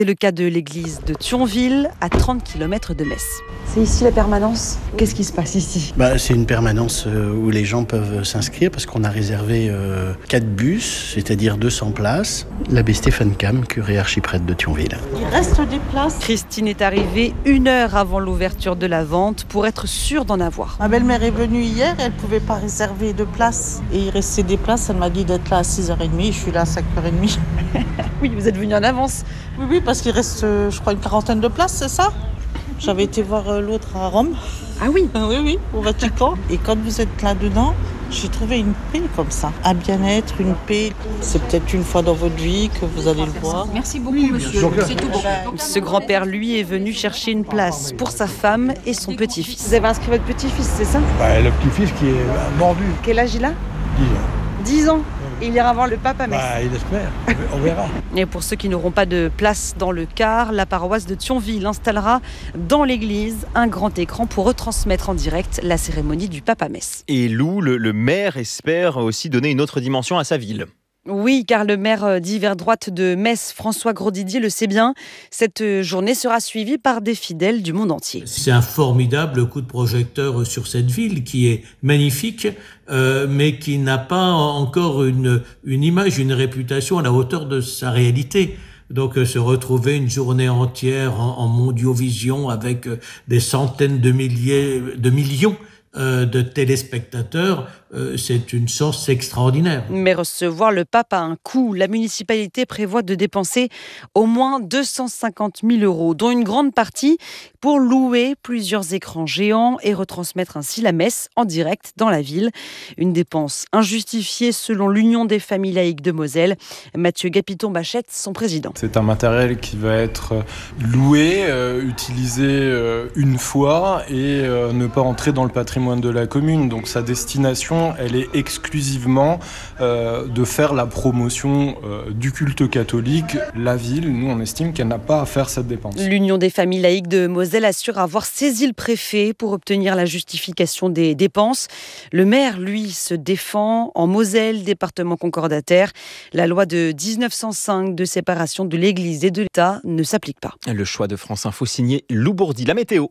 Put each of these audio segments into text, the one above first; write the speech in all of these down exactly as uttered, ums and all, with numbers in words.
C'est le cas de l'église de Thionville, à trente kilomètres de Metz. C'est ici la permanence ? Qu'est-ce qui se passe ici ? Bah, c'est une permanence où les gens peuvent s'inscrire parce qu'on a réservé euh, quatre bus, c'est-à-dire deux cents places. L'abbé Stéphane Cam, curé archiprêtre de Thionville. Il reste des places. Christine est arrivée une heure avant l'ouverture de la vente pour être sûre d'en avoir. Ma belle-mère est venue hier, elle ne pouvait pas réserver de place. Et il restait des places, elle m'a dit d'être là à six heures trente, je suis là à cinq heures trente. Oui, vous êtes venue en avance. Oui, oui, parce qu'il reste, je crois, une quarantaine de places, c'est ça ? J'avais été voir l'autre à Rome. Ah oui ? Oui, oui, au Vatican. Et quand vous êtes là-dedans, j'ai trouvé une paix comme ça. Un bien-être, une paix. C'est peut-être une fois dans votre vie que vous allez le voir. Merci beaucoup, oui, monsieur. C'est tout bon. Ce grand-père, lui, est venu chercher une place pour sa femme et son petit-fils. Vous avez inscrit votre petit-fils, c'est ça ? Bah, le petit-fils qui est mordu. Quel âge il a ? dix ans. dix ans. Et il ira voir le pape à Metz. Bah, il espère, on verra. Et pour ceux qui n'auront pas de place dans le car, la paroisse de Thionville installera dans l'église un grand écran pour retransmettre en direct la cérémonie du pape à Metz. Et Lou, le, le maire, espère aussi donner une autre dimension à sa ville. Oui, car le maire d'hiver droite de Metz, François Grosdidier, le sait bien. Cette journée sera suivie par des fidèles du monde entier. C'est un formidable coup de projecteur sur cette ville qui est magnifique, euh, mais qui n'a pas encore une, une image, une réputation à la hauteur de sa réalité. Donc euh, se retrouver une journée entière en, en mondiovision avec euh, des centaines de milliers, de millions Euh, de téléspectateurs, euh, c'est une chance extraordinaire. Mais recevoir le pape a un coût. La municipalité prévoit de dépenser au moins deux cent cinquante mille euros, dont une grande partie pour louer plusieurs écrans géants et retransmettre ainsi la messe en direct dans la ville. Une dépense injustifiée selon l'Union des familles laïques de Moselle. Mathieu Gapiton-Bachette, son président. C'est un matériel qui va être loué, euh, utilisé euh, une fois et euh, ne pas entrer dans le patrimoine de la commune. Donc sa destination, elle est exclusivement euh, de faire la promotion euh, du culte catholique. La ville, nous, on estime qu'elle n'a pas à faire cette dépense. L'Union des familles laïques de Moselle assure avoir saisi le préfet pour obtenir la justification des dépenses. Le maire, lui, se défend. En Moselle, département concordataire, la loi de dix-neuf cent cinq de séparation de l'Église et de l'État ne s'applique pas. Le choix de France Info signé Lou Bourdi. La météo.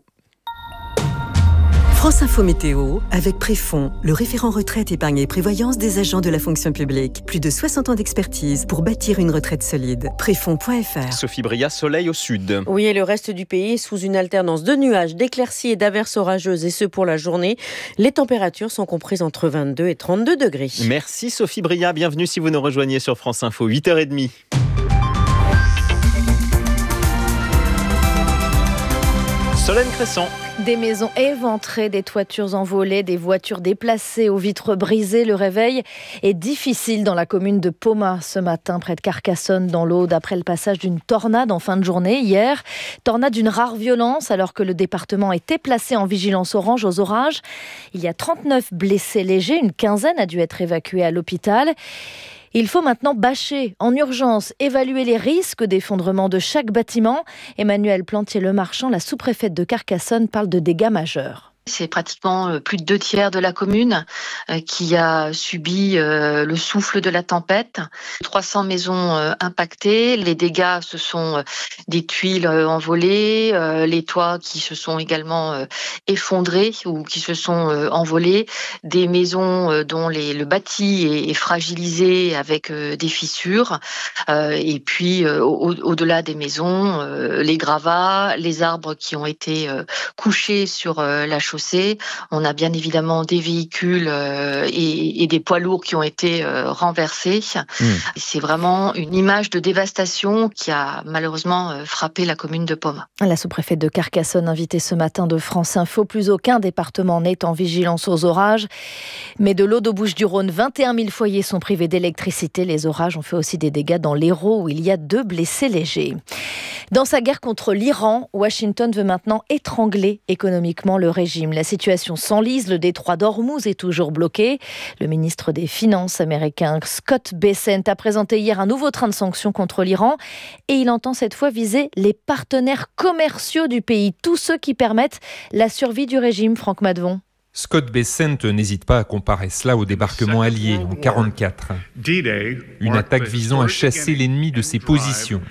France Info Météo, avec Préfond, le référent retraite, épargne et prévoyance des agents de la fonction publique. Plus de soixante ans d'expertise pour bâtir une retraite solide. Préfond point f r. Sophie Bria, soleil au sud. Oui, et le reste du pays est sous une alternance de nuages, d'éclaircies et d'averses orageuses, et ce pour la journée. Les températures sont comprises entre vingt-deux et trente-deux degrés. Merci Sophie Bria, bienvenue si vous nous rejoignez sur France Info, huit heures trente. Solène Cresson. Des maisons éventrées, des toitures envolées, des voitures déplacées aux vitres brisées. Le réveil est difficile dans la commune de Pomat ce matin, près de Carcassonne, dans l'Aude, après le passage d'une tornade en fin de journée hier. Tornade d'une rare violence, alors que le département était placé en vigilance orange aux orages. Il y a trente-neuf blessés légers, une quinzaine a dû être évacuée à l'hôpital. Il faut maintenant bâcher en urgence, évaluer les risques d'effondrement de chaque bâtiment. Emmanuelle Plantier-Lemarchand, la sous-préfète de Carcassonne, parle de dégâts majeurs. C'est pratiquement plus de deux tiers de la commune qui a subi le souffle de la tempête. trois cents maisons impactées. Les dégâts, ce sont des tuiles envolées, les toits qui se sont également effondrés ou qui se sont envolés, des maisons dont les, le bâti est, est fragilisé avec des fissures. Et puis, au, au-delà des maisons, les gravats, les arbres qui ont été couchés sur la chaussée. On a bien évidemment des véhicules euh, et, et des poids lourds qui ont été euh, renversés. Mmh. C'est vraiment une image de dévastation qui a malheureusement euh, frappé la commune de Pomat. La sous-préfète de Carcassonne, invitée ce matin de France Info. Plus aucun département n'est en vigilance aux orages. Mais de l'Aude aux Bouches-du-Rhône, vingt et un mille foyers sont privés d'électricité. Les orages ont fait aussi des dégâts dans l'Hérault où il y a deux blessés légers. Dans sa guerre contre l'Iran, Washington veut maintenant étrangler économiquement le régime. La situation s'enlise, le détroit d'Ormuz est toujours bloqué. Le ministre des Finances américain Scott Bessent a présenté hier un nouveau train de sanctions contre l'Iran et il entend cette fois viser les partenaires commerciaux du pays, tous ceux qui permettent la survie du régime, Franck Madevon. Scott Bessent n'hésite pas à comparer cela au débarquement allié en quarante-quatre. Une attaque visant à chasser l'ennemi de ses positions.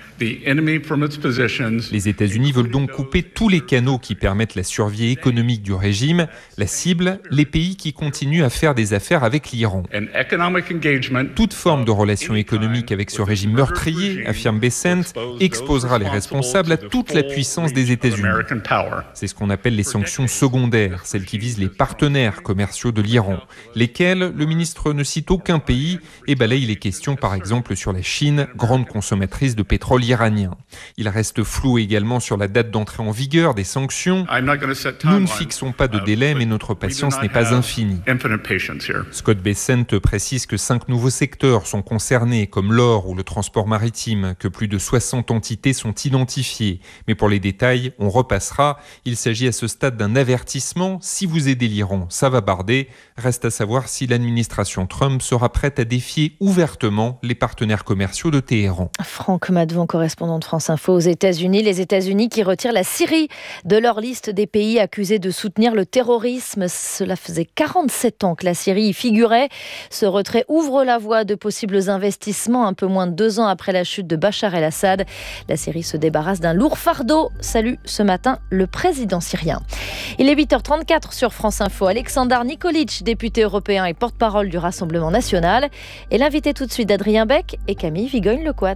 Les États-Unis veulent donc couper tous les canaux qui permettent la survie économique du régime. La cible, les pays qui continuent à faire des affaires avec l'Iran. Toute forme de relation économique avec ce régime meurtrier, affirme Bessent, exposera les responsables à toute la puissance des États-Unis. C'est ce qu'on appelle les sanctions secondaires, celles qui visent les partenaires commerciaux de l'Iran, lesquels le ministre ne cite aucun pays et balaye les questions par exemple sur la Chine, grande consommatrice de pétrole iranien. Il reste flou également sur la date d'entrée en vigueur des sanctions. Nous ne fixons pas de délai, mais notre patience n'est pas infinie. Scott Bessent précise que cinq nouveaux secteurs sont concernés, comme l'or ou le transport maritime, que plus de soixante entités sont identifiées. Mais pour les détails, on repassera. Il s'agit à ce stade d'un avertissement. Si vous aidez l'Iran, ça va barder. Reste à savoir si l'administration Trump sera prête à défier ouvertement les partenaires commerciaux de Téhéran. Franck Madvon, correspondant de France Info aux États-Unis. Les États-Unis qui retirent la Syrie de leur liste des pays accusés de soutenir le terrorisme. Cela faisait quarante-sept ans que la Syrie y figurait. Ce retrait ouvre la voie de possibles investissements un peu moins de deux ans après la chute de Bachar el-Assad. La Syrie se débarrasse d'un lourd fardeau. Salue ce matin le président syrien. Il est huit heures trente-quatre sur France Info. Alexandar Nikolic, député européen et porte-parole du Rassemblement national. Et l'invité tout de suite d'Adrien Beck et Camille Vigogne-Lecoat.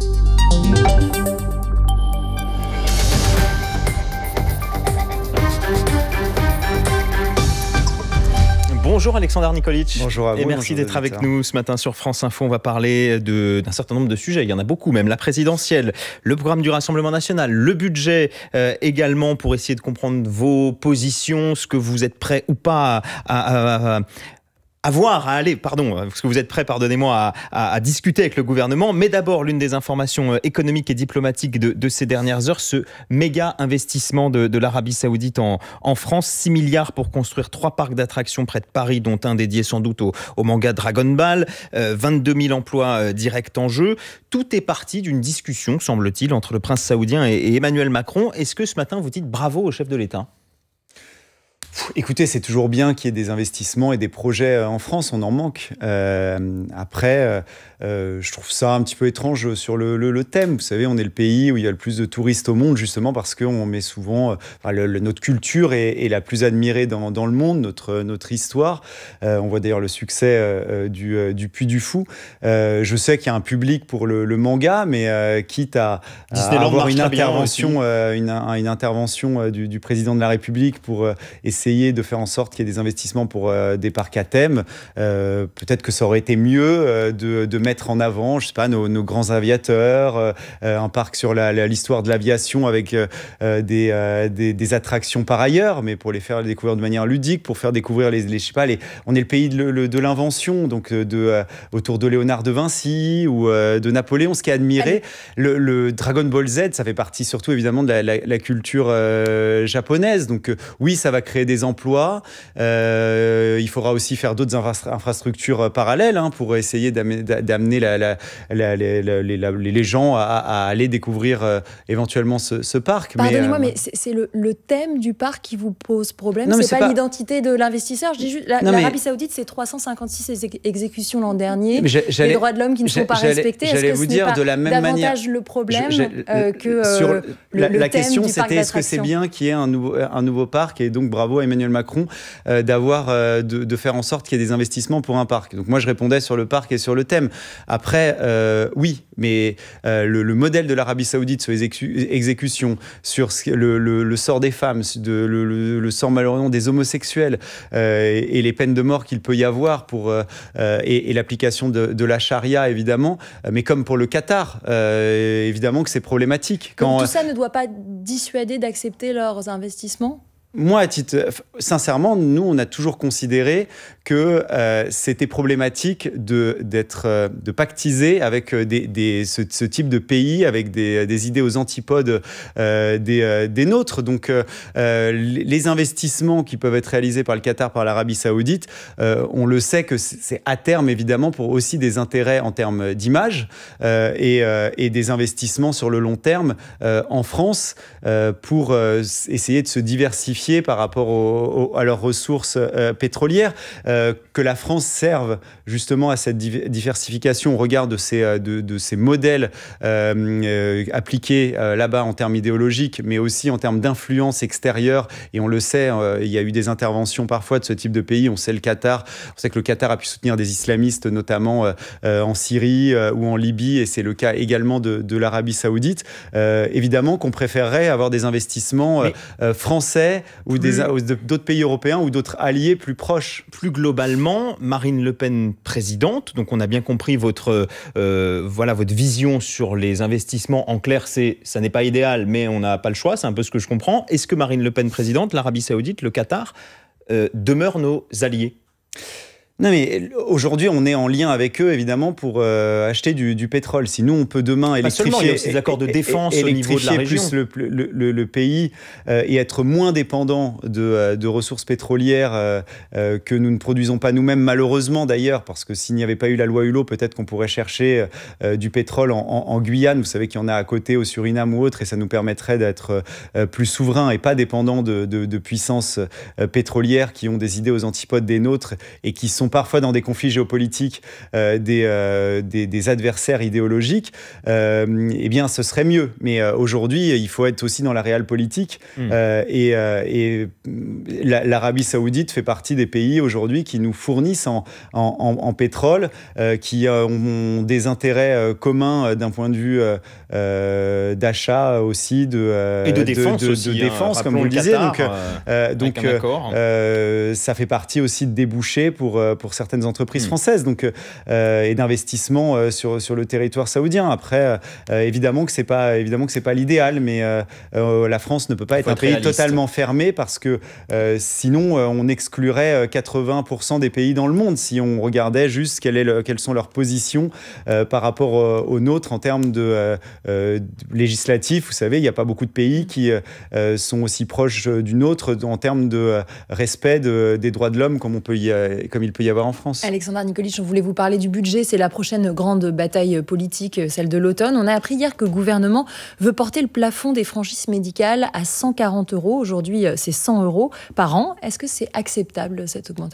Bonjour Alexandar Nikolic. Bonjour à vous. Et merci d'être avec nous ce matin sur France Info. On va parler de, d'un certain nombre de sujets. Il y en a beaucoup même. La présidentielle, le programme du Rassemblement national, le budget euh, également, pour essayer de comprendre vos positions, ce que vous êtes prêts ou pas à... à, à à voir, à aller, pardon, parce que vous êtes prêts, pardonnez-moi, à, à, à discuter avec le gouvernement. Mais d'abord, l'une des informations économiques et diplomatiques de, de ces dernières heures, ce méga investissement de, de l'Arabie Saoudite en, en France. six milliards pour construire trois parcs d'attractions près de Paris, dont un dédié sans doute au, au manga Dragon Ball. Euh, vingt-deux mille emplois euh, directs en jeu. Tout est parti d'une discussion, semble-t-il, entre le prince saoudien et, et Emmanuel Macron. Est-ce que ce matin, vous dites bravo au chef de l'État ? Écoutez, c'est toujours bien qu'il y ait des investissements et des projets en France, on en manque. Euh, après, euh, je trouve ça un petit peu étrange sur le, le, le thème. Vous savez, on est le pays où il y a le plus de touristes au monde, justement parce qu'on met souvent... Enfin, le, le, notre culture est, est la plus admirée dans, dans le monde, notre, notre histoire. Euh, on voit d'ailleurs le succès euh, du, euh, du Puy du Fou. Euh, je sais qu'il y a un public pour le, le manga, mais euh, quitte à, à avoir une intervention, euh, une, une intervention euh, du, du président de la République pour euh, essayer de faire en sorte qu'il y ait des investissements pour euh, des parcs à thème. Euh, peut-être que ça aurait été mieux euh, de, de mettre en avant, je sais pas, nos, nos grands aviateurs, euh, un parc sur la, la, l'histoire de l'aviation avec euh, des, euh, des, des attractions par ailleurs, mais pour les faire découvrir de manière ludique, pour faire découvrir les, les je sais pas, les, on est le pays de, le, de l'invention, donc de, euh, autour de Léonard de Vinci ou euh, de Napoléon, ce qui est admiré. Le, le Dragon Ball Z, ça fait partie surtout évidemment de la, la, la culture euh, japonaise, donc euh, oui, ça va créer des emplois. Euh, il faudra aussi faire d'autres infra- infrastructures parallèles hein, pour essayer d'amener, d'amener la, la, la, la, la, la, les gens à, à aller découvrir euh, éventuellement ce, ce parc. Pardonnez-moi, mais, euh, mais c'est, c'est le, le thème du parc qui vous pose problème. Non, c'est, c'est pas, pas l'identité de l'investisseur. Je dis juste, la, non, l'Arabie mais... Saoudite, c'est trois cent cinquante-six exé- exécutions l'an dernier. Les droits de l'homme qui ne sont pas j'allais, respectés. J'allais Est-ce que vous ce dire n'est pas de la même davantage manière, le problème je, euh, que euh, sur le, la, le la thème question, du c'était parc est-ce que c'est bien qu'il y ait un nouveau, un nouveau parc, et donc bravo à Emmanuel Macron euh, d'avoir euh, de, de faire en sorte qu'il y ait des investissements pour un parc. Donc moi je répondais sur le parc et sur le thème. Après euh, oui, mais euh, le, le modèle de l'Arabie Saoudite sur les exécu- exécutions, sur le, le, le sort des femmes, de, le, le, le sort malheureusement des homosexuels euh, et, et les peines de mort qu'il peut y avoir pour euh, et, et l'application de, de la charia évidemment, mais comme pour le Qatar, euh, évidemment que c'est problématique. Quand, Donc tout ça ne doit pas dissuader d'accepter leurs investissements ? Moi, à titre, sincèrement, nous, on a toujours considéré que euh, c'était problématique de, d'être, euh, de pactiser avec des, des, ce, ce type de pays, avec des, des idées aux antipodes euh, des, euh, des nôtres. Donc, euh, les investissements qui peuvent être réalisés par le Qatar, par l'Arabie Saoudite, euh, on le sait que c'est à terme, évidemment, pour aussi des intérêts en termes d'image euh, et, euh, et des investissements sur le long terme euh, en France euh, pour euh, essayer de se diversifier diversifiées par rapport au, au, à leurs ressources euh, pétrolières, euh, que la France serve justement à cette diversification au regard de ces, de, de ces modèles euh, euh, appliqués euh, là-bas en termes idéologiques, mais aussi en termes d'influence extérieure. Et on le sait, euh, il y a eu des interventions parfois de ce type de pays. On sait le Qatar, on sait que le Qatar a pu soutenir des islamistes, notamment euh, en Syrie euh, ou en Libye, et c'est le cas également de, de l'Arabie Saoudite. Euh, évidemment qu'on préférerait avoir des investissements euh, euh, français ou des, ou d'autres pays européens ou d'autres alliés plus proches. Plus globalement, Marine Le Pen présidente, donc on a bien compris votre, euh, voilà, votre vision sur les investissements. En clair, c'est, ça n'est pas idéal, mais on n'a pas le choix, c'est un peu ce que je comprends. Est-ce que Marine Le Pen présidente, l'Arabie Saoudite, le Qatar, euh, demeurent nos alliés ? Non, mais aujourd'hui, on est en lien avec eux, évidemment, pour euh, acheter du, du pétrole. Si nous, on peut demain électrifier... Pas seulement, il y a aussi des accords de défense au niveau de la région. Plus le, le, le, le pays euh, et être moins dépendant de, de ressources pétrolières euh, euh, que nous ne produisons pas nous-mêmes, malheureusement d'ailleurs, parce que s'il n'y avait pas eu la loi Hulot, peut-être qu'on pourrait chercher euh, du pétrole en, en, en Guyane. Vous savez qu'il y en a à côté, au Suriname ou autre, et ça nous permettrait d'être euh, plus souverains et pas dépendants de, de, de puissances euh, pétrolières qui ont des idées aux antipodes des nôtres et qui sont parfois dans des conflits géopolitiques euh, des, euh, des, des adversaires idéologiques, euh, eh bien, ce serait mieux. Mais euh, aujourd'hui, il faut être aussi dans la réelle politique. Mmh. Euh, et euh, et la, l'Arabie Saoudite fait partie des pays aujourd'hui qui nous fournissent en, en, en, en pétrole, euh, qui euh, ont des intérêts euh, communs d'un point de vue euh, euh, d'achat aussi, de, euh, et de défense, de, de, aussi, de défense hein, comme vous le disiez. Qatar, donc, euh, donc euh, ça fait partie aussi de débouchés pour, pour certaines entreprises mmh. françaises, donc, euh, et d'investissements euh, sur, sur le territoire saoudien. Après, euh, évidemment que c'est pas, évidemment que c'est pas l'idéal, mais euh, euh, la France ne peut pas être un pays réaliste. Totalement fermé, parce que euh, sinon, euh, on exclurait quatre-vingts pour cent des pays dans le monde si on regardait juste quelle est le, quelles sont leurs positions euh, par rapport euh, aux nôtres en termes de, euh, euh, législatifs. Vous savez, il n'y a pas beaucoup de pays qui euh, sont aussi proches du nôtre en termes de euh, respect de, des droits de l'homme comme, on peut y, euh, comme il peut y avoir en France. Alexandra Nikolic, on voulait vous parler du budget. C'est la prochaine grande bataille politique, celle de l'automne. On a appris hier que le gouvernement veut porter le plafond des franchises médicales à cent quarante euros. Aujourd'hui, c'est cent euros par an. Est-ce que c'est acceptable, cette augmentation ?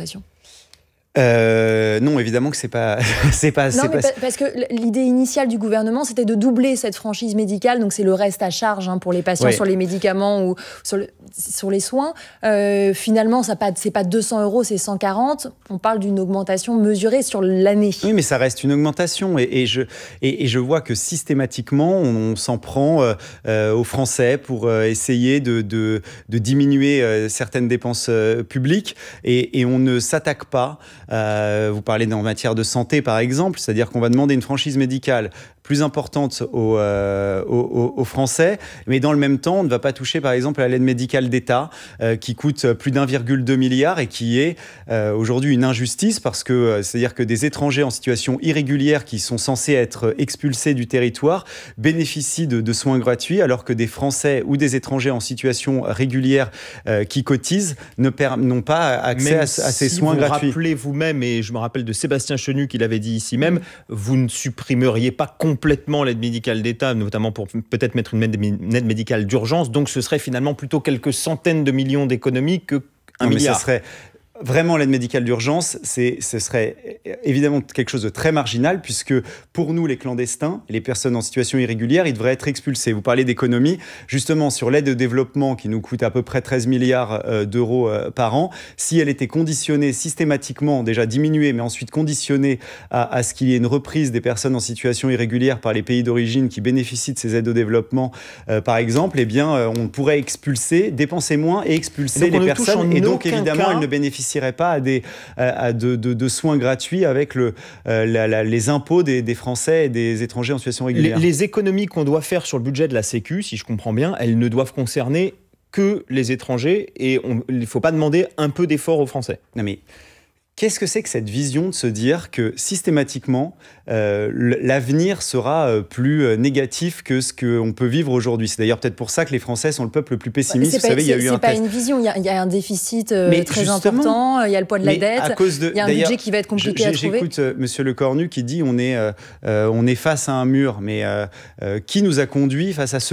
Euh, non, évidemment que c'est pas, c'est pas, non, c'est mais pas... parce que l'idée initiale du gouvernement, c'était de doubler cette franchise médicale, donc c'est le reste à charge hein, pour les patients ouais. sur les médicaments ou sur, le, sur les soins. Euh, finalement, ça pas, c'est pas deux cents euros, c'est cent quarante. On parle d'une augmentation mesurée sur l'année. Oui, mais ça reste une augmentation, et, et je et, et je vois que systématiquement, on, on s'en prend euh, aux Français pour euh, essayer de de, de diminuer euh, certaines dépenses euh, publiques, et, et on ne s'attaque pas. Euh, vous parlez en matière de santé, par exemple, c'est-à-dire qu'on va demander une franchise médicale plus importante aux, euh, aux, aux Français, mais dans le même temps, on ne va pas toucher, par exemple, à l'aide médicale d'État, euh, qui coûte plus d'un virgule deux milliard et qui est euh, aujourd'hui une injustice, parce que euh, c'est-à-dire que des étrangers en situation irrégulière qui sont censés être expulsés du territoire bénéficient de, de soins gratuits, alors que des Français ou des étrangers en situation régulière euh, qui cotisent ne per- n'ont pas accès même à, à ces si soins vous gratuits. Rappelez vous-même, et je me rappelle de Sébastien Chenu qui l'avait dit ici même, vous ne supprimeriez pas complètement complètement l'aide médicale d'État, notamment pour peut-être mettre une aide médicale d'urgence. Donc ce serait finalement plutôt quelques centaines de millions d'économies que un non, milliard. Mais ça serait... Vraiment, l'aide médicale d'urgence, c'est, ce serait évidemment quelque chose de très marginal, puisque pour nous, les clandestins, les personnes en situation irrégulière, ils devraient être expulsés. Vous parlez d'économie, justement sur l'aide au développement qui nous coûte à peu près treize milliards d'euros par an. Si elle était conditionnée systématiquement, déjà diminuée, mais ensuite conditionnée à, à ce qu'il y ait une reprise des personnes en situation irrégulière par les pays d'origine qui bénéficient de ces aides au développement, euh, par exemple, eh bien, euh, on pourrait expulser, dépenser moins et expulser et les personnes. Et donc, évidemment, elles ne bénéficient pas à, des, à de, de, de soins gratuits avec le, euh, la, la, les impôts des, des Français et des étrangers en situation régulière. Les, les économies qu'on doit faire sur le budget de la Sécu, si je comprends bien, elles ne doivent concerner que les étrangers, et on, il ne faut pas demander un peu d'effort aux Français. Non mais... Qu'est-ce que c'est que cette vision de se dire que systématiquement, euh, l'avenir sera euh, plus euh, négatif que ce qu'on peut vivre aujourd'hui ? C'est d'ailleurs peut-être pour ça que les Français sont le peuple le plus pessimiste. Vous pas, savez, il y a eu c'est un pas test. une vision, il y a, il y a un déficit euh, très important, il y a le poids de la dette, de, il y a un budget qui va être compliqué à trouver. J'écoute euh, Monsieur Lecornu qui dit on est, euh, euh, on est face à un mur, mais euh, euh, qui nous a conduit face à ce mur ?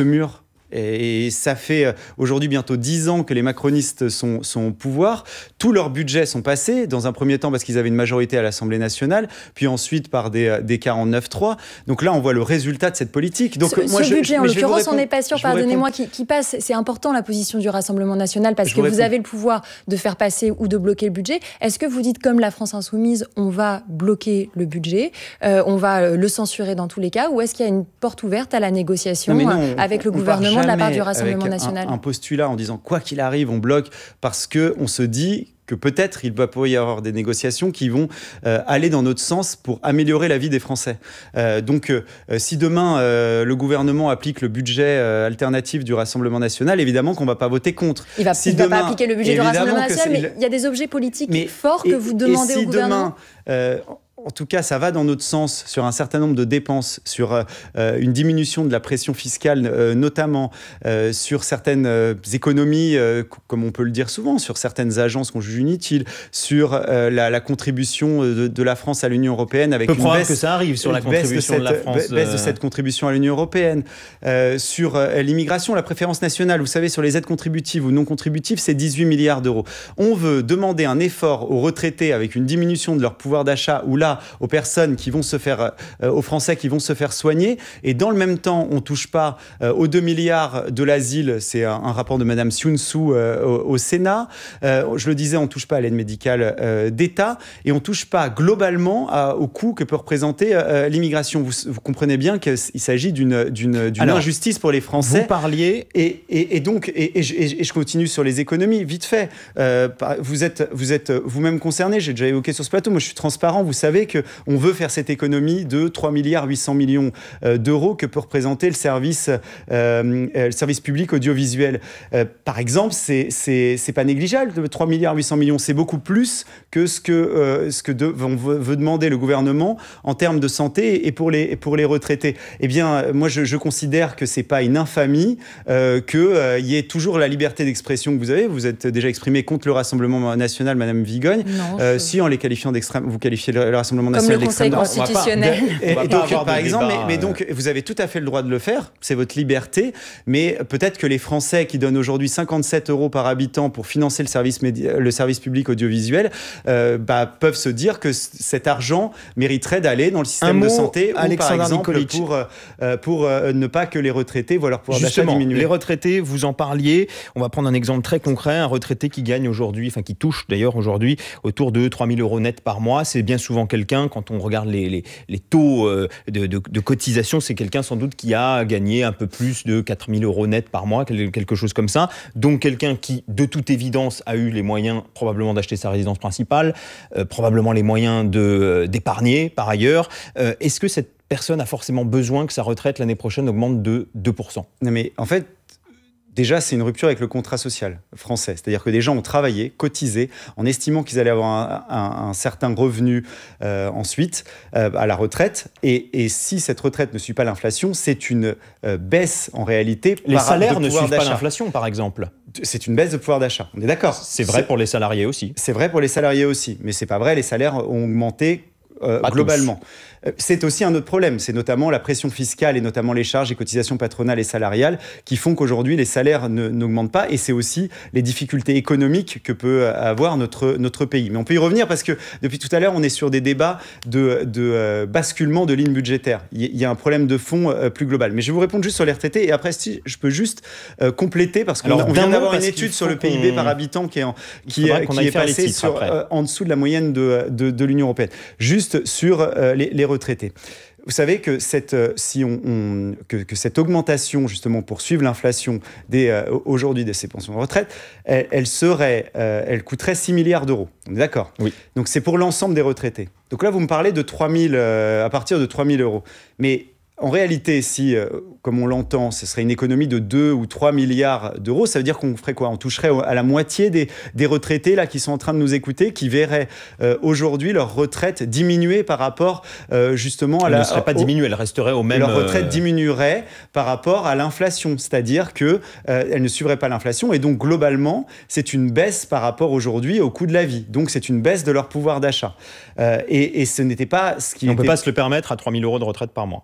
Et ça fait aujourd'hui bientôt dix ans que les macronistes sont, sont au pouvoir. Tous leurs budgets sont passés, dans un premier temps parce qu'ils avaient une majorité à l'Assemblée nationale, puis ensuite par des, des quarante-neuf trois. Donc là, on voit le résultat de cette politique. Donc, ce moi, ce je, budget, je, en l'occurrence, on n'est pas sûr, pardonnez-moi, qui, qui passe. C'est important la position du Rassemblement national parce je que vous, vous avez le pouvoir de faire passer ou de bloquer le budget. Est-ce que vous dites, comme la France insoumise, on va bloquer le budget, euh, on va le censurer dans tous les cas, ou est-ce qu'il y a une porte ouverte à la négociation non, non, avec le gouvernement de la part du Rassemblement national ? Un, un postulat en disant quoi qu'il arrive, on bloque parce qu'on se dit que peut-être il va pouvoir y avoir des négociations qui vont euh, aller dans notre sens pour améliorer la vie des Français. Euh, donc, euh, si demain euh, le gouvernement applique le budget euh, alternatif du Rassemblement national, évidemment qu'on ne va pas voter contre. Il ne va, si il demain, va pas appliquer le budget du Rassemblement national, mais il y a des objets politiques mais, forts et, que vous demandez et si au gouvernement. Demain, euh, en tout cas, ça va dans notre sens sur un certain nombre de dépenses, sur euh, une diminution de la pression fiscale, euh, notamment euh, sur certaines euh, économies, euh, comme on peut le dire souvent, sur certaines agences qu'on juge inutiles, sur euh, la, la contribution de, de la France à l'Union européenne, avec peu une baisse que ça arrive sur la contribution de, cette, de la France, baisse de cette contribution à l'Union européenne, euh, sur euh, l'immigration, la préférence nationale. Vous savez, sur les aides contributives ou non contributives, c'est dix-huit milliards d'euros. On veut demander un effort aux retraités avec une diminution de leur pouvoir d'achat, ou là aux personnes qui vont se faire, euh, aux Français qui vont se faire soigner, et dans le même temps, on touche pas euh, aux deux milliards de l'asile. C'est un, un rapport de Madame Sioun Soo euh, au, au Sénat. Euh, je le disais, on touche pas à l'aide médicale euh, d'État, et on touche pas globalement à, au coût que peut représenter euh, l'immigration. Vous, vous comprenez bien qu'il s'agit d'une, d'une, d'une Alors, injustice pour les Français. Vous parliez et, et, et donc, et, et, je, et je continue sur les économies vite fait. Euh, vous êtes, vous êtes vous-même concerné. J'ai déjà évoqué sur ce plateau. Moi, je suis transparent. Vous savez que on veut faire cette économie de trois milliards huit cents millions euh, d'euros que peut représenter le service, euh, le service public audiovisuel. Euh, par exemple, c'est, c'est, c'est pas négligeable, trois milliards huit cents millions, c'est beaucoup plus que ce que, euh, ce que de, on veut, veut demander le gouvernement en termes de santé et pour les, pour les retraités. Eh bien, moi, je, je considère que c'est pas une infamie euh, qu'il euh, y ait toujours la liberté d'expression que vous avez. Vous êtes déjà exprimé contre le Rassemblement national, Madame Vigogne. Non, euh, je... Si, en les qualifiant d'extrême, vous qualifiez le, le Rassemblement Comme national le Conseil d'extrême constitutionnel. Et, et donc, par exemple, débat, mais, mais donc, vous avez tout à fait le droit de le faire, c'est votre liberté, mais peut-être que les Français qui donnent aujourd'hui cinquante-sept euros par habitant pour financer le service, médi- le service public audiovisuel euh, bah, peuvent se dire que c- cet argent mériterait d'aller dans le système mot, de santé, ou par exemple Nikolic. pour, euh, pour euh, ne pas que les retraités voient leur pouvoir d'achat diminuer. Les retraités, vous en parliez, on va prendre un exemple très concret, un retraité qui gagne aujourd'hui, enfin qui touche d'ailleurs aujourd'hui autour de trois mille euros net par mois, c'est bien souvent quelqu'un, quand on regarde les, les, les taux de, de, de cotisation, c'est quelqu'un sans doute qui a gagné un peu plus de quatre mille euros net par mois, quelque chose comme ça. Donc quelqu'un qui, de toute évidence, a eu les moyens probablement d'acheter sa résidence principale, euh, probablement les moyens de, euh, d'épargner par ailleurs. Euh, est-ce que cette personne a forcément besoin que sa retraite l'année prochaine augmente de deux pour cent ? Non mais en fait, déjà, c'est une rupture avec le contrat social français. C'est-à-dire que des gens ont travaillé, cotisé, en estimant qu'ils allaient avoir un, un, un certain revenu euh, ensuite euh, à la retraite. Et, et si cette retraite ne suit pas l'inflation, c'est une euh, baisse en réalité. Les par, salaires de ne suivent d'achat. pas l'inflation, par exemple. C'est une baisse de pouvoir d'achat. On est d'accord. C'est vrai c'est, pour les salariés aussi. C'est vrai pour les salariés aussi. Mais c'est pas vrai, les salaires ont augmenté euh, globalement. Tous. C'est aussi un autre problème, c'est notamment la pression fiscale et notamment les charges et cotisations patronales et salariales qui font qu'aujourd'hui les salaires ne, n'augmentent pas, et c'est aussi les difficultés économiques que peut avoir notre, notre pays. Mais on peut y revenir parce que depuis tout à l'heure on est sur des débats de, de euh, basculement de lignes budgétaires. Il y a un problème de fond euh, plus global. Mais je vais vous répondre juste sur les retraités, et après si je peux juste euh, compléter parce qu'on Alors, on vient d'avoir une étude sur le P I B par habitant qui est, en, qui, qui est passée sur, euh, en dessous de la moyenne de, de, de l'Union européenne. Juste sur euh, les, les retraités. Vous savez que cette, euh, si on, on, que, que cette augmentation, justement, pour suivre l'inflation des, euh, aujourd'hui de ces pensions de retraite, elle, elle, serait, euh, elle coûterait six milliards d'euros. On est d'accord ? Oui. Donc c'est pour l'ensemble des retraités. Donc là, vous me parlez de trois mille, euh, à partir de trois mille euros. Mais en réalité, si, euh, comme on l'entend, ce serait une économie de deux ou trois milliards d'euros, ça veut dire qu'on ferait quoi ? On toucherait à la moitié des, des retraités là, qui sont en train de nous écouter, qui verraient euh, aujourd'hui leur retraite diminuer par rapport euh, justement à elle la... Elle ne serait pas diminuée, elle resterait au même... Leur retraite euh... diminuerait par rapport à l'inflation, c'est-à-dire qu'elle euh, ne suivrait pas l'inflation, et donc globalement, c'est une baisse par rapport aujourd'hui au coût de la vie. Donc c'est une baisse de leur pouvoir d'achat. Euh, et, et ce n'était pas ce qui... On ne était... peut pas se le permettre à trois mille euros de retraite par mois.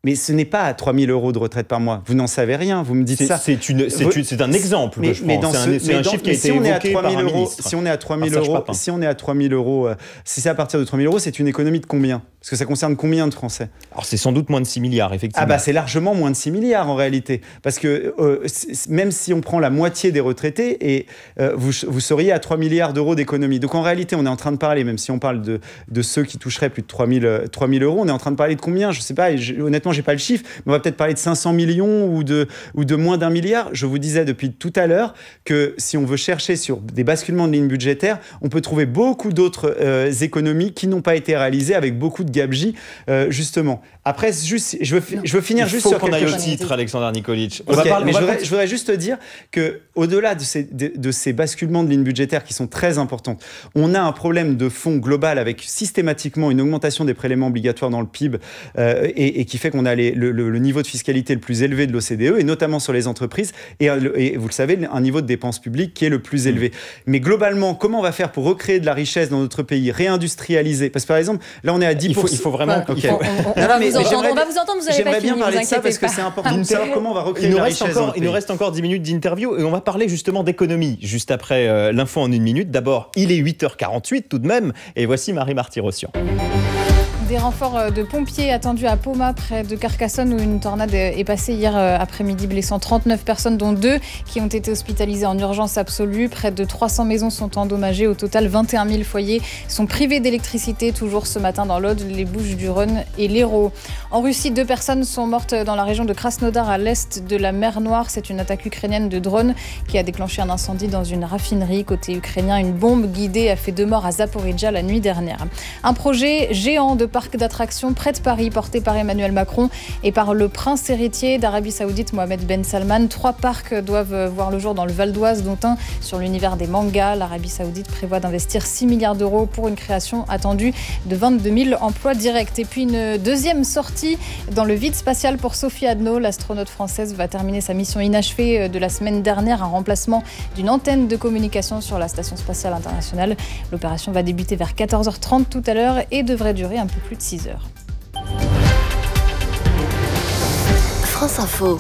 Mais ce n'est pas à trois mille euros de retraite par mois. Vous n'en savez rien. Vous me dites c'est, ça. C'est, une, c'est, une, c'est un exemple, mais, je pense. Mais dans c'est ce, un, c'est un dans, chiffre qui a été si évoqué par un euros, ministre. Si on est à trois mille euros, si on est à trois mille euros, euh, si c'est à partir de trois mille euros, c'est une économie de combien ? Parce que ça concerne combien de Français ? Alors c'est sans doute moins de six milliards, effectivement. Ah bah c'est largement moins de six milliards en réalité. Parce que euh, même si on prend la moitié des retraités, et, euh, vous, vous seriez à trois milliards d'euros d'économie. Donc en réalité, on est en train de parler, même si on parle de, de ceux qui toucheraient plus de trois mille euros, on est en train de parler de combien ? Je ne sais pas, et je, honnêtement, je n'ai pas le chiffre, mais on va peut-être parler de cinq cents millions ou de, ou de moins d'un milliard. Je vous disais depuis tout à l'heure que si on veut chercher sur des basculements de lignes budgétaires, on peut trouver beaucoup d'autres euh, économies qui n'ont pas été réalisées avec beaucoup de gabegies. Euh, Justement. Après, juste, je, veux, je veux finir Il juste faut sur qu'on quelque aille chose. au titre, Alexandre Nikolic. On okay, va parler, mais on je, va voudrais, je voudrais juste te dire qu'au-delà de ces, de, de ces basculements de lignes budgétaires qui sont très importants, on a un problème de fond global avec systématiquement une augmentation des prélèvements obligatoires dans le P I B euh, et, et qui fait qu'on a les, le, le, le niveau de fiscalité le plus élevé de l'O C D E, et notamment sur les entreprises, et, et vous le savez, un niveau de dépenses publiques qui est le plus élevé. Mmh. Mais globalement, comment on va faire pour recréer de la richesse dans notre pays, réindustrialiser ? Parce que par exemple, là on est à dix pour cent. Il faut, il faut vraiment... Okay. On, on, on, non, non, mais, vous entendre, on va vous entendre, vous n'avez pas J'aimerais fini, bien parler de ça parce pas. que c'est important de savoir comment on va recréer il nous la reste richesse. Encore, il nous reste encore dix minutes d'interview et on va parler justement d'économie juste après euh, l'info en une minute. D'abord, il est huit heures quarante-huit tout de même et voici Marie Marty-Rossian. Des renforts de pompiers attendus à Poma, près de Carcassonne, où une tornade est passée hier après-midi, blessant trente-neuf personnes, dont deux qui ont été hospitalisées en urgence absolue. Près de trois cents maisons sont endommagées. Au total, vingt et un mille foyers sont privés d'électricité, toujours ce matin dans l'Aude, les Bouches-du-Rhône et l'Hérault. En Russie, deux personnes sont mortes dans la région de Krasnodar, à l'est de la mer Noire. C'est une attaque ukrainienne de drone qui a déclenché un incendie dans une raffinerie. Côté ukrainien, une bombe guidée a fait deux morts à Zaporijjia la nuit dernière. Un projet géant de parc d'attractions près de Paris, porté par Emmanuel Macron et par le prince héritier d'Arabie Saoudite, Mohamed Ben Salman. Trois parcs doivent voir le jour dans le Val d'Oise, dont un sur l'univers des mangas. L'Arabie Saoudite prévoit d'investir six milliards d'euros pour une création attendue de vingt-deux mille emplois directs. Et puis une deuxième sortie dans le vide spatial pour Sophie Adno. L'astronaute française va terminer sa mission inachevée de la semaine dernière, un remplacement d'une antenne de communication sur la Station spatiale internationale. L'opération va débuter vers quatorze heures trente tout à l'heure et devrait durer un peu plus de six heures. France Info.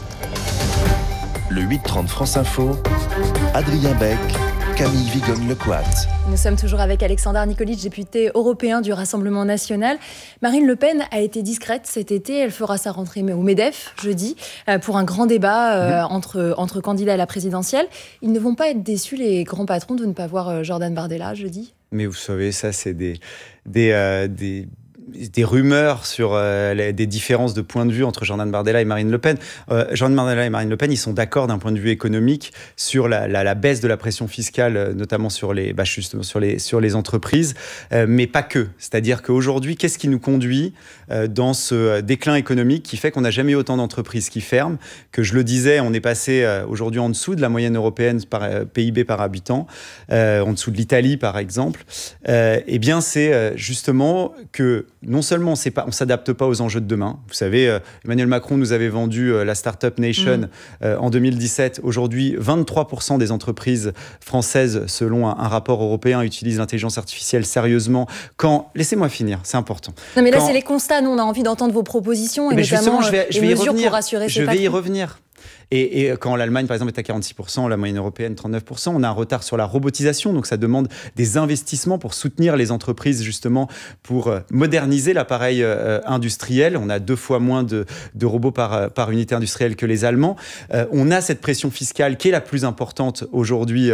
Le huit trente France Info, Adrien Beck, Camille Vigogne-Lecoat. Nous sommes toujours avec Alexandre Nikolic, député européen du Rassemblement national. Marine Le Pen a été discrète cet été. Elle fera sa rentrée au MEDEF jeudi pour un grand débat euh, mmh. entre, entre candidats à la présidentielle. Ils ne vont pas être déçus, les grands patrons, de ne pas voir Jordan Bardella jeudi ? Mais vous savez, ça, c'est des... des, euh, des... des rumeurs sur euh, les, des différences de point de vue entre Jordan Bardella et Marine Le Pen. Euh, Jordan Bardella et Marine Le Pen, ils sont d'accord d'un point de vue économique sur la, la, la baisse de la pression fiscale, notamment sur les, bah, justement sur les, sur les entreprises, euh, mais pas que. C'est-à-dire qu'aujourd'hui, qu'est-ce qui nous conduit euh, dans ce déclin économique qui fait qu'on n'a jamais eu autant d'entreprises qui ferment, que je le disais, on est passé euh, aujourd'hui en dessous de la moyenne européenne par euh, P I B par habitant, euh, en dessous de l'Italie par exemple. Euh, eh bien, c'est euh, justement que non seulement c'est pas, on ne s'adapte pas aux enjeux de demain. Vous savez, euh, Emmanuel Macron nous avait vendu euh, la Startup Nation mmh. euh, en deux mille dix-sept. Aujourd'hui, vingt-trois pour cent des entreprises françaises, selon un, un rapport européen, utilisent l'intelligence artificielle sérieusement. Quand, laissez-moi finir, c'est important. Non mais là, Quand... c'est les constats. Nous, on a envie d'entendre vos propositions et mais notamment je vais, je vais les mesures revenir, pour rassurer Je ces vais y patrons. revenir. Et, et quand l'Allemagne, par exemple, est à quarante-six pour cent, la moyenne européenne, trente-neuf pour cent, on a un retard sur la robotisation. Donc, ça demande des investissements pour soutenir les entreprises, justement, pour moderniser l'appareil euh, industriel. On a deux fois moins de, de robots par, par unité industrielle que les Allemands. Euh, on a cette pression fiscale qui est la plus importante aujourd'hui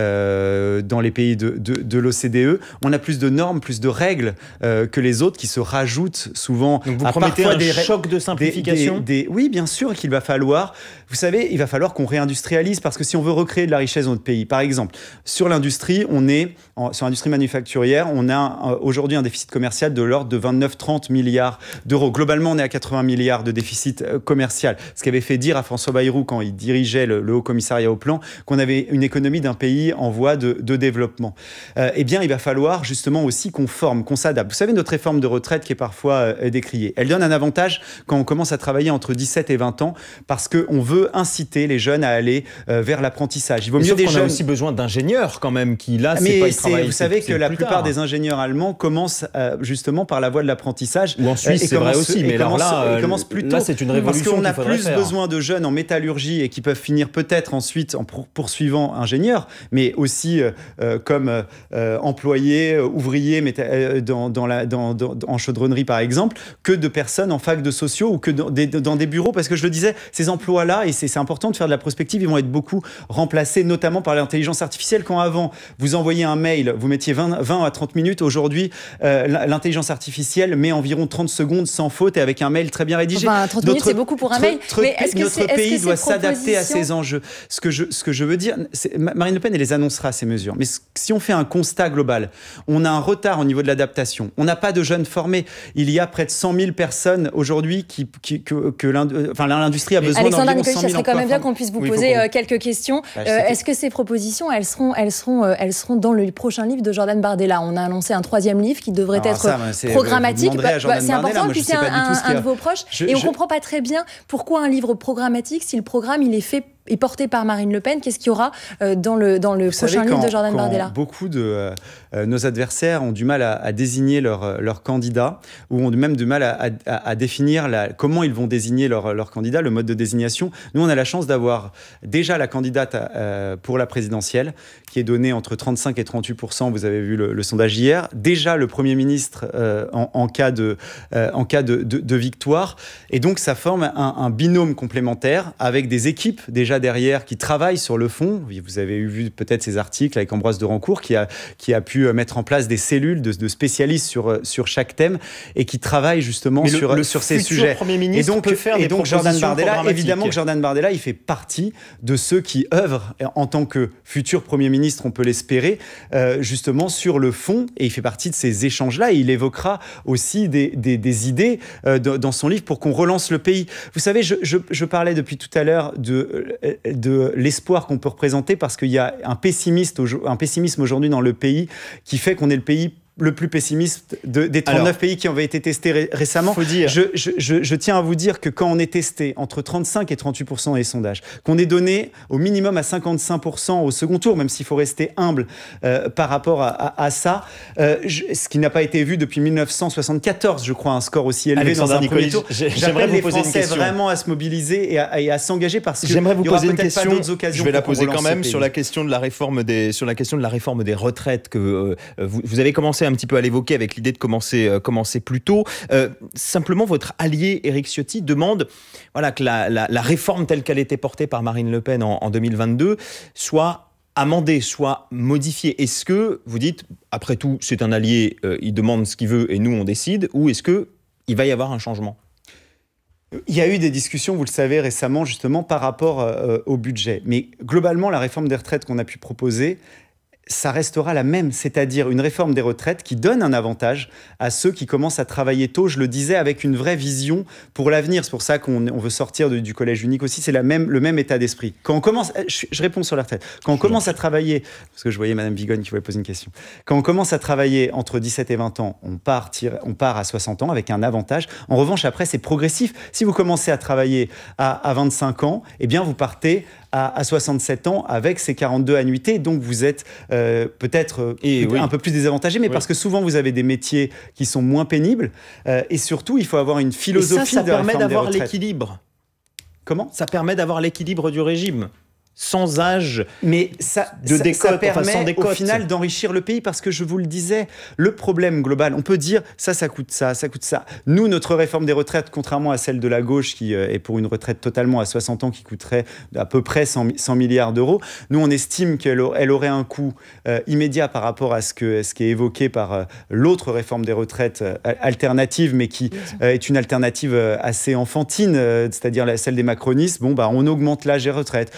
euh, dans les pays de, de, de l'O C D E. On a plus de normes, plus de règles euh, que les autres qui se rajoutent souvent. Donc, vous à promettez un des choc de simplification des, des, des, Oui, bien sûr qu'il va falloir... Vous savez, il va falloir qu'on réindustrialise parce que si on veut recréer de la richesse dans notre pays, par exemple, sur l'industrie, on est, en, sur l'industrie manufacturière, on a un, aujourd'hui un déficit commercial de l'ordre de vingt-neuf à trente milliards d'euros. Globalement, on est à quatre-vingts milliards de déficit commercial. Ce qui avait fait dire à François Bayrou, quand il dirigeait le, le Haut Commissariat au Plan, qu'on avait une économie d'un pays en voie de, de développement. Euh, eh bien, il va falloir justement aussi qu'on forme, qu'on s'adapte. Vous savez, notre réforme de retraite qui est parfois euh, décriée, elle donne un avantage quand on commence à travailler entre dix-sept et vingt ans parce qu'on veut veut inciter les jeunes à aller euh, vers l'apprentissage. Il vaut Mais mieux sauf des qu'on jeunes. a aussi besoin d'ingénieurs quand même qui là, Mais c'est pas ils c'est, travaillent. vous savez c'est, que c'est la plus plupart tard. des ingénieurs allemands commencent euh, justement par la voie de l'apprentissage. Ou en Suisse, euh, et c'est vrai commencent- aussi, et mais alors commencent- là, et commencent plus là, tôt. c'est une révolution Parce qu'on a qu'il faudrait plus faire. besoin de jeunes en métallurgie et qui peuvent finir peut-être ensuite en pour- poursuivant ingénieurs, mais aussi euh, euh, comme euh, employés, euh, ouvriers méta- euh, dans, dans la, dans, dans, en chaudronnerie par exemple, que de personnes en fac de sociaux ou que dans des, dans des bureaux. Parce que je le disais, ces emplois-là, et c'est, c'est important de faire de la prospective, ils vont être beaucoup remplacés, notamment par l'intelligence artificielle. Quand avant, vous envoyiez un mail, vous mettiez vingt, vingt à trente minutes, aujourd'hui, euh, l'intelligence artificielle met environ trente secondes sans faute et avec un mail très bien rédigé. Enfin, trente minutes, c'est beaucoup pour un mail. Notre, Mais est-ce que notre c'est- est-ce pays que doit ces s'adapter à propositions- ces enjeux. Ce que je, ce que je veux dire, c'est, Marine Le Pen, elle les annoncera, ces mesures. Mais si on fait un constat global, on a un retard au niveau de l'adaptation. On n'a pas de jeunes formés. Il y a près de cent mille personnes aujourd'hui qui, qui, que, que l'indu- enfin, l'industrie a besoin Alexandra d'environ Nicoli, cent ça mille serait quand même emplois bien qu'on puisse vous Oui, il faut poser qu'on- euh, quelques questions. Bah, je Euh, sais que- Est-ce que ces propositions, elles seront, elles seront, euh, elles seront dans le prochain livre de Jordan Bardella? On a annoncé un troisième livre qui devrait Alors être ça, bah, c'est- programmatique. vous demanderez à Bah, Jordan c'est Bardella. important, Moi, puis je c'est sais pas un, du tout ce un qu'il y a. de vos proches. Je- et on je- comprend pas très bien pourquoi un livre programmatique si le programme il est fait est porté par Marine Le Pen. Qu'est-ce qu'il y aura euh, dans le, dans le Vous prochain savez, livre quand- de Jordan quand Bardella? Beaucoup de euh, euh, nos adversaires ont du mal à, à désigner leur, leur candidat ou ont même du mal à, à, à définir la, comment ils vont désigner leur, leur candidat, le mode de désignation. Nous, on a la chance d'avoir déjà la candidate euh, pour la présidentielle qui est donnée entre trente-cinq et trente-huit pour cent. Vous avez vu le, le sondage hier. Déjà le Premier ministre euh, en, en cas, de, euh, en cas de, de, de victoire. Et donc, ça forme un, un binôme complémentaire avec des équipes déjà derrière qui travaillent sur le fond. Vous avez vu peut-être ces articles avec Ambroise de Rancourt qui a, qui a pu mettre en place des cellules de, de spécialistes sur, sur chaque thème et qui travaillent justement Mais le- sur, le sur ces futur sujets. Premier ministre et donc, peut faire et des donc Jordan propositions Bardella, programmatiques. évidemment que Jordan Bardella, il fait partie de ceux qui œuvrent en tant que futur Premier ministre, on peut l'espérer, euh, justement sur le fond, et il fait partie de ces échanges-là, et il évoquera aussi des, des, des idées euh, de, dans son livre pour qu'on relance le pays. Vous savez, je, je, je parlais depuis tout à l'heure de, de l'espoir qu'on peut représenter parce qu'il y a un, pessimiste, un pessimisme aujourd'hui dans le pays qui fait qu'on est le pays le plus pessimiste de, des trente-neuf Alors, pays qui avaient été testés ré- récemment. faut dire- Je, je, je, je tiens à vous dire que quand on est testé entre trente-cinq et trente-huit pour cent des sondages, qu'on est donné au minimum à cinquante-cinq pour cent au second tour, même s'il faut rester humble euh, par rapport à, à, à ça, euh, je, ce qui n'a pas été vu depuis mille neuf cent soixante-quatorze, je crois, un score aussi élevé Alexandra dans un Nicoli, premier tour. j'ai- j'aimerais J'appelle vous les poser une Français question. vraiment à se mobiliser et à, et à s'engager parce qu'il J'aimerais vous y aura poser une peut-être pas question. d'autres occasions Je vais la pour qu'on poser quand relance ce même pays. sur la question de la réforme des sur la question de la réforme des retraites que euh, vous, vous avez commencé un petit peu à l'évoquer avec l'idée de commencer euh, commencer plus tôt. Euh, simplement, votre allié Éric Ciotti demande voilà que la, la, la réforme telle qu'elle était portée par Marine Le Pen en, en deux mille vingt-deux soit amendée, soit modifiée. Est-ce que vous dites après tout c'est un allié, euh, il demande ce qu'il veut et nous on décide, ou est-ce que il va y avoir un changement? Il y a eu des discussions, vous le savez, récemment, justement, par rapport euh, au budget. Mais globalement, la réforme des retraites qu'on a pu proposer, ça restera la même, c'est-à-dire une réforme des retraites qui donne un avantage à ceux qui commencent à travailler tôt, je le disais, avec une vraie vision pour l'avenir. C'est pour ça qu'on on veut sortir de, du collège unique aussi, c'est la même, le même état d'esprit. Quand on commence, je, je réponds sur la retraite, quand on commence à travailler, parce que je voyais Madame Vigogne qui voulait poser une question, quand on commence à travailler entre dix-sept et vingt ans, on part, on part à soixante ans avec un avantage. En revanche, après, c'est progressif. Si vous commencez à travailler à, à vingt-cinq ans, eh bien, vous partez à, à soixante-sept ans avec ces quarante-deux annuités, donc vous êtes euh, peut-être euh, Et un oui. peu plus désavantagé, mais Oui. parce que souvent vous avez des métiers qui sont moins pénibles, euh, et surtout il faut avoir une Et philosophie ça, ça de la permet réforme des d'avoir retraites. l'équilibre. Comment ? Ça permet d'avoir l'équilibre du régime. Sans âge, mais ça, de ça, décote, ça enfin, permet sans décote. au final d'enrichir le pays parce que je vous le disais, le problème global, on peut dire ça, ça coûte ça, ça coûte ça. Nous, notre réforme des retraites, contrairement à celle de la gauche qui euh, est pour une retraite totalement à soixante ans qui coûterait à peu près cent milliards d'euros, nous on estime qu'elle a- elle aurait un coût euh, immédiat par rapport à ce, que, ce qui est évoqué par euh, l'autre réforme des retraites euh, alternative, mais qui euh, est une alternative euh, assez enfantine, euh, c'est-à-dire la- celle des macronistes. Bon, bah, on augmente l'âge des retraites, on donne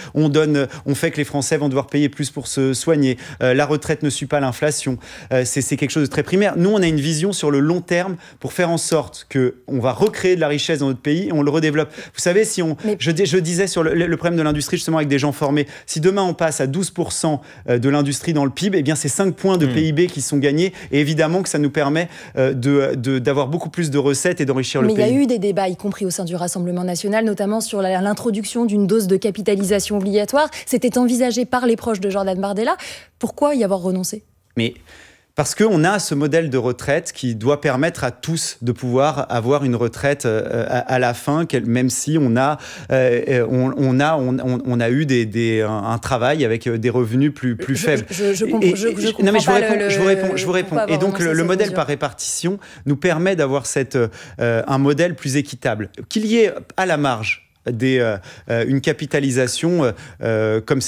donne, on fait que les Français vont devoir payer plus pour se soigner. Euh, la retraite ne suit pas l'inflation. Euh, c'est, c'est quelque chose de très primaire. Nous, on a une vision sur le long terme pour faire en sorte qu'on va recréer de la richesse dans notre pays et on le redéveloppe. Vous savez, si on, Mais... je, je disais sur le, le problème de l'industrie, justement, avec des gens formés, si demain on passe à douze pour cent de l'industrie dans le P I B, eh bien, c'est cinq points de mmh. P I B qui sont gagnés. Et évidemment que ça nous permet euh, de, de, d'avoir beaucoup plus de recettes et d'enrichir Mais le pays. Mais il y a eu des débats, y compris au sein du Rassemblement national, notamment sur la, l'introduction d'une dose de capitalisation obligatoire. C'était envisagé par les proches de Jordan Bardella. Pourquoi y avoir renoncé ? Mais... Parce qu'on a ce modèle de retraite qui doit permettre à tous de pouvoir avoir une retraite euh, à, à la fin, même si on a, euh, on, on a, on, on a eu des, des, un, un travail avec des revenus plus, plus je, faibles. Je, je, comprends, et, je, je comprends non, mais je vous réponds. Le, je vous réponds. Je vous réponds. Et donc le, le modèle mesure. par répartition nous permet d'avoir cette, euh, un modèle plus équitable, qu'il y ait à la marge Des, euh, une capitalisation euh, comme c'est